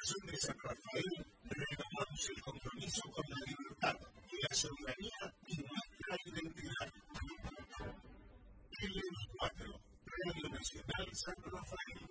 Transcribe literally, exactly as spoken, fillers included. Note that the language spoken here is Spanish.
Fundación de San Rafael renovamos el compromiso con la libertad y la soberanía y nuestra identidad. L cuatro, Radio Nacional San Rafael.